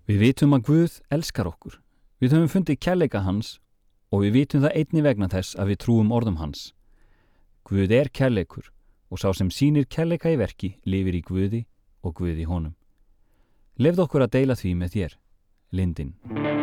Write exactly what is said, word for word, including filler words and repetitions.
Við vitum að Guð elskar okkur. Við höfum fundið kærleika hans og við vitum það einnig vegna þess að við trúum orðum hans. Guð er kærleikur og sá sem sýnir kærleika í verki lifir í Guði og Guð í honum. Leyfðu okkur að deila því með þér. Lindin.